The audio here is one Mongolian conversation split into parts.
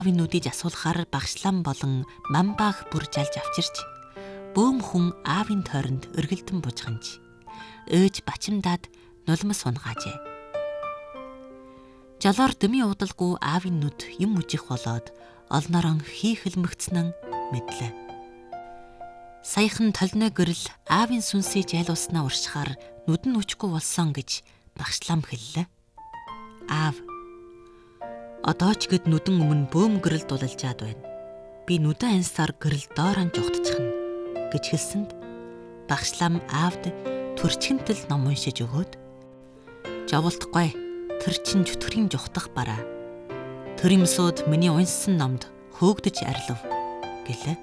Аавын нүдийг асуулахаар багшлам болон мамбаах бүр жалж авчирч бөөм хүн аавын тойронд өргөлдөн бужганж ээж бачимдаад нулимс унгаажээ. Жолоор дэмий уудалгүй аавын нүд юм үжих болоод олнорон хийхэлмэгцнэн мэдлээ. Саяхан толной гэрэл аавын сүнсийг жайлуулснаа уршихаар нүд нь үчгүй болсон гэж багшлам хэллээ. Аав, одоо ч гэд нүдэн өмнө бөөм гэрэл дулалжаад байна. Би нүдэн ансаар гэрэл доорон жугтчихна гэж хэлсэнд багшлам аавд төрчгөнтөл ном уншиж өгөөд жоволтгүй тэр чин чөтгөрийн жухтах бараа. Тэр юмсууд миний уншсан номд хөөгдөж арилв гэлээ.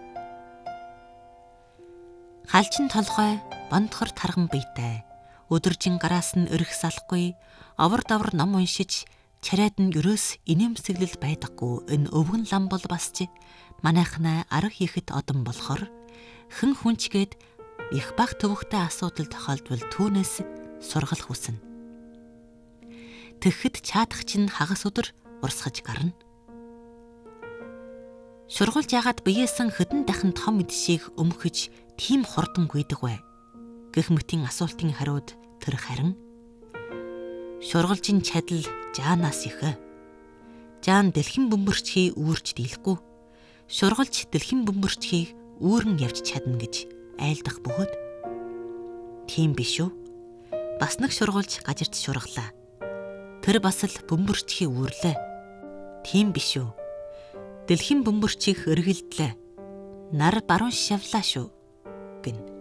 Халчин толгой бондхор тарган биетэй өдөржин гараас нь өрх салахгүй овор давар ном уншиж чарайд нь ерөөс инээмсэглэл байдаггүй энэ өвгөн лам бол бас ч манайхнаа арга хийхэд одон болохоор хэн хүнчгээд их баг төвөгтэй асуудал тохиолдвол түүнээс сургал хүснэ. Тэгэхэд чаадах чинь хагас өдөр урсгаж гарна. Шургуулж ягаад биеэсэн хөдөн дахин том эдшийг өмгөж тийм хурдан гүйдэг вэ? Гэх мэтийн асуултын хариуд тэр харин шургалжин чадал жаанаас ихэ. Жаан дэлхийн бөмбөрчхий үүрч дийлэхгүй. Шургалж дэлхийн бөмбөрчхийг үүрэн явж чадна гэж айлдах бөгөөд тийм биш үү? Бас нэг шургуулж гажирч шурглаа. Тэр бас л бөмбөрчхий үүрлээ. Тийм биш үү? Дэлхийн бөмбөрчийг өргөлдлээ. Нар баруун шавлаа шүү гин.